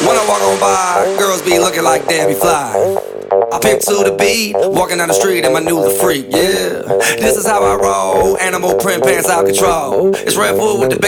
When I walk on by, girls be looking like Debbie Fly. I pimp to the beat, walking down the street and my new the freak, yeah. This is how I roll, animal print pants out control. It's Red Bull with the